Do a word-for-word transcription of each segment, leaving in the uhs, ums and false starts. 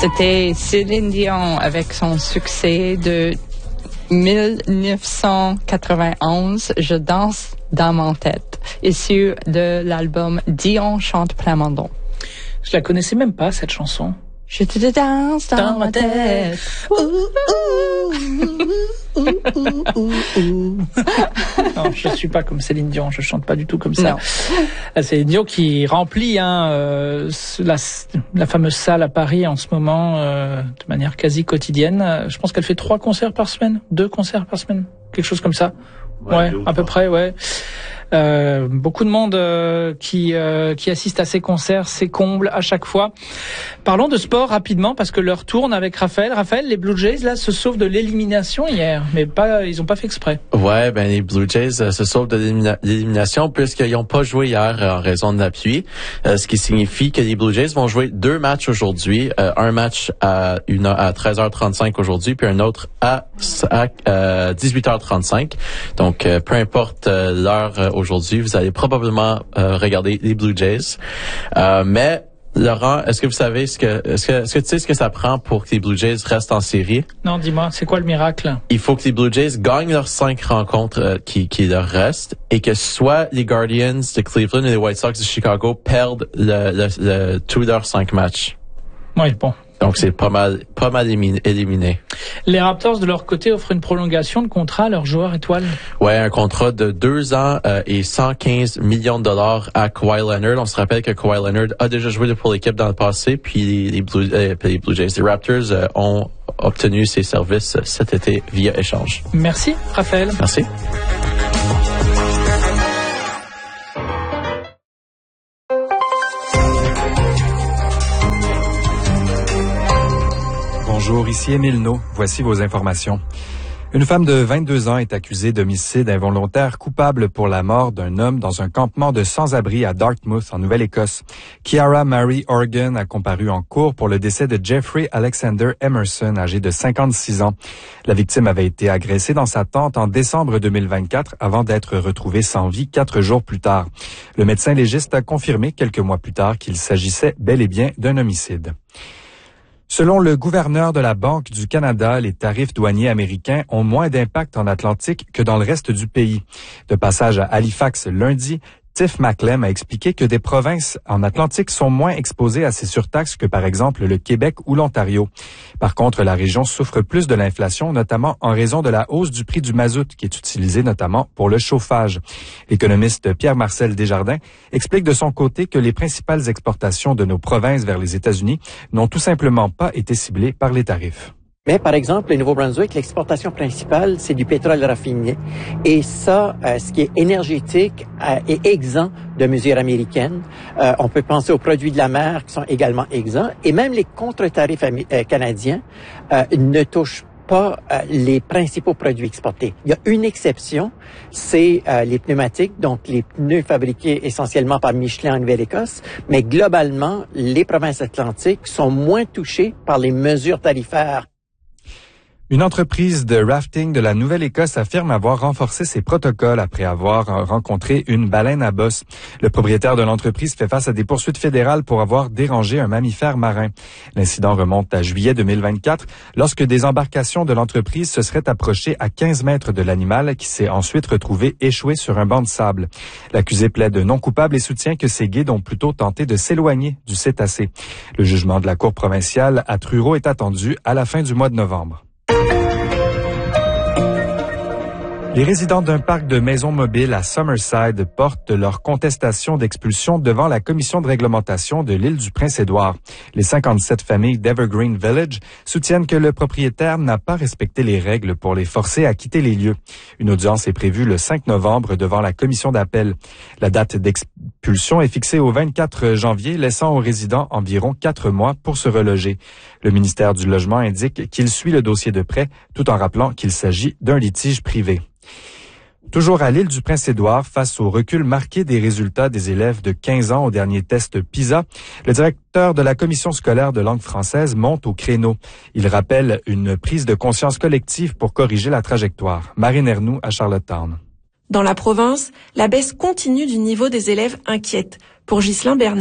C'était Céline Dion avec son succès de mille neuf cent quatre-vingt-onze, Je danse dans mon tête, issu de l'album Dion chante Plamondon. Je la connaissais même pas, cette chanson. Je te danse dans, dans ma tête. Ouh, ouh, ouh, ouh, ouh, ouh. Non, je suis pas comme Céline Dion, je chante pas du tout comme ça. Non. Céline Dion qui remplit hein, euh, la, la fameuse salle à Paris en ce moment euh, de manière quasi quotidienne. Je pense qu'elle fait trois concerts par semaine, deux concerts par semaine, quelque chose comme ça. Ouais, ouais à peu près, ouais. Euh, beaucoup de monde euh, qui euh, qui assiste à ces concerts, ces combles à chaque fois. Parlons de sport rapidement parce que l'heure tourne avec Raphaël. Raphaël, les Blue Jays là se sauvent de l'élimination hier, mais pas, ils ont pas fait exprès. Ouais, ben les Blue Jays euh, se sauvent de l'élimina- l'élimination puisqu'ils n'ont pas joué hier euh, en raison de la pluie, euh, ce qui signifie que les Blue Jays vont jouer deux matchs aujourd'hui, euh, un match à une à treize heures trente-cinq aujourd'hui, puis un autre à, à euh, dix-huit heures trente-cinq. Donc euh, peu importe euh, l'heure euh, aujourd'hui, vous allez probablement euh, regarder les Blue Jays. Euh, mais Laurent, est-ce que vous savez ce que est-ce que est-ce que tu sais ce que ça prend pour que les Blue Jays restent en série? Non, dis-moi, c'est quoi le miracle? Il faut que les Blue Jays gagnent leurs cinq rencontres euh, qui qui leur restent et que soit les Guardians de Cleveland et les White Sox de Chicago perdent le, le, le tous leurs cinq matchs. Oui, bon. Donc c'est pas mal pas mal éliminé. Les Raptors de leur côté offrent une prolongation de contrat à leurs joueurs étoiles. Ouais, un contrat de deux ans euh, et cent quinze millions de dollars à Kawhi Leonard. On se rappelle que Kawhi Leonard a déjà joué pour l'équipe dans le passé, puis les, les, Blue, euh, les Blue Jays, les Raptors euh, ont obtenu ses services cet été via échange. Merci, Raphaël. Merci. Bonjour, ici Émile No. Voici vos informations. Une femme de vingt-deux ans est accusée d'homicide involontaire coupable pour la mort d'un homme dans un campement de sans-abri à Dartmouth, en Nouvelle-Écosse. Kiara Mary Organ a comparu en cours pour le décès de Jeffrey Alexander Emerson, âgé de cinquante-six ans. La victime avait été agressée dans sa tente en décembre deux mille vingt-quatre avant d'être retrouvée sans vie quatre jours plus tard. Le médecin légiste a confirmé quelques mois plus tard qu'il s'agissait bel et bien d'un homicide. Selon le gouverneur de la Banque du Canada, les tarifs douaniers américains ont moins d'impact en Atlantique que dans le reste du pays. De passage à Halifax lundi, Tiff Macklem a expliqué que des provinces en Atlantique sont moins exposées à ces surtaxes que par exemple le Québec ou l'Ontario. Par contre, la région souffre plus de l'inflation, notamment en raison de la hausse du prix du mazout qui est utilisé notamment pour le chauffage. L'économiste Pierre-Marcel Desjardins explique de son côté que les principales exportations de nos provinces vers les États-Unis n'ont tout simplement pas été ciblées par les tarifs. Mais par exemple, le Nouveau-Brunswick, l'exportation principale, c'est du pétrole raffiné. Et ça, euh, ce qui est énergétique, euh, est exempt de mesures américaines. Euh, on peut penser aux produits de la mer qui sont également exempts. Et même les contre-tarifs amé- euh, canadiens euh, ne touchent pas euh, les principaux produits exportés. Il y a une exception, c'est euh, les pneumatiques, donc les pneus fabriqués essentiellement par Michelin en Nouvelle-Écosse. Mais globalement, les provinces atlantiques sont moins touchées par les mesures tarifaires. Une entreprise de rafting de la Nouvelle-Écosse affirme avoir renforcé ses protocoles après avoir rencontré une baleine à bosse. Le propriétaire de l'entreprise fait face à des poursuites fédérales pour avoir dérangé un mammifère marin. L'incident remonte à juillet deux mille vingt-quatre, lorsque des embarcations de l'entreprise se seraient approchées à quinze mètres de l'animal qui s'est ensuite retrouvé échoué sur un banc de sable. L'accusé plaide non coupable et soutient que ses guides ont plutôt tenté de s'éloigner du cétacé. Le jugement de la Cour provinciale à Truro est attendu à la fin du mois de novembre. Les résidents d'un parc de maisons mobiles à Summerside portent leur contestation d'expulsion devant la commission de réglementation de l'île du Prince-Édouard. Les cinquante-sept familles d'Evergreen Village soutiennent que le propriétaire n'a pas respecté les règles pour les forcer à quitter les lieux. Une audience est prévue le cinq novembre devant la commission d'appel. La date d'expulsion est fixée au vingt-quatre janvier, laissant aux résidents environ quatre mois pour se reloger. Le ministère du Logement indique qu'il suit le dossier de près, tout en rappelant qu'il s'agit d'un litige privé. Toujours à l'île du Prince-Édouard, face au recul marqué des résultats des élèves de quinze ans au dernier test PISA, le directeur de la commission scolaire de langue française monte au créneau. Il rappelle une prise de conscience collective pour corriger la trajectoire. Marine Ernoux à Charlottetown. Dans la province, la baisse continue du niveau des élèves inquiète. Pour Ghislain Bernard,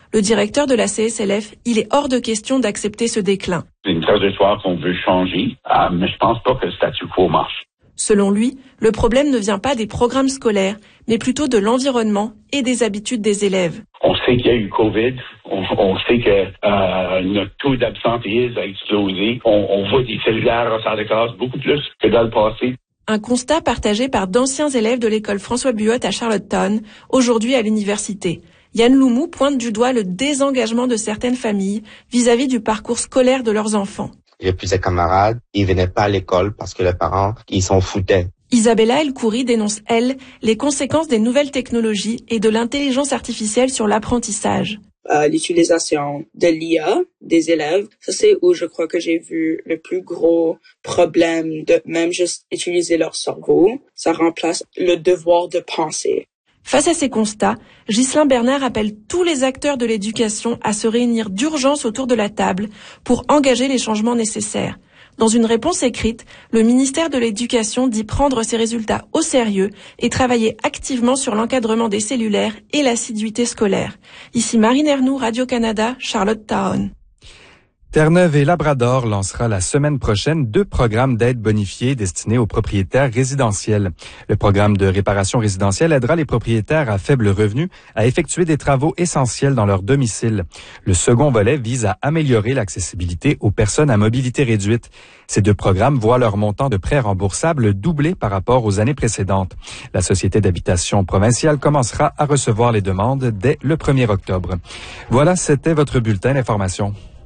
Le directeur de la C S L F, il est hors de question d'accepter ce déclin. C'est une trajectoire qu'on veut changer, euh, mais je pense pas que le statu quo marche. Selon lui, le problème ne vient pas des programmes scolaires, mais plutôt de l'environnement et des habitudes des élèves. On sait qu'il y a eu COVID, on, on sait que euh, notre taux d'absentéisme a explosé, on, on voit des cellulaires en salle de classe beaucoup plus que dans le passé. Un constat partagé par d'anciens élèves de l'école François Buot à Charlottetown, aujourd'hui à l'université. Yann Loumou pointe du doigt le désengagement de certaines familles vis-à-vis du parcours scolaire de leurs enfants. J'ai plusieurs camarades, ils venaient pas à l'école parce que leurs parents, ils s'en foutaient. Isabella El-Khoury dénonce, elle, les conséquences des nouvelles technologies et de l'intelligence artificielle sur l'apprentissage. Euh, l'utilisation de l'I A des élèves, ça c'est où je crois que j'ai vu le plus gros problème de même juste utiliser leur cerveau. Ça remplace le devoir de penser. Face à ces constats, Ghislain Bernard appelle tous les acteurs de l'éducation à se réunir d'urgence autour de la table pour engager les changements nécessaires. Dans une réponse écrite, le ministère de l'Éducation dit prendre ces résultats au sérieux et travailler activement sur l'encadrement des cellulaires et l'assiduité scolaire. Ici Marine Ernoux, Radio-Canada, Charlottetown. Terre-Neuve et Labrador lancera la semaine prochaine deux programmes d'aide bonifiée destinés aux propriétaires résidentiels. Le programme de réparation résidentielle aidera les propriétaires à faible revenu à effectuer des travaux essentiels dans leur domicile. Le second volet vise à améliorer l'accessibilité aux personnes à mobilité réduite. Ces deux programmes voient leur montant de prêts remboursables doubler par rapport aux années précédentes. La Société d'habitation provinciale commencera à recevoir les demandes dès le premier octobre. Voilà, c'était votre bulletin d'information.